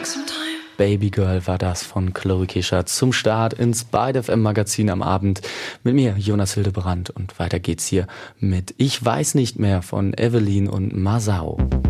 Baby Girl war das von Chloe Kischer zum Start ins Byte FM Magazin am Abend mit mir, Jonas Hildebrand. Und weiter geht's hier mit Ich weiß nicht mehr von Evelyn und Masao.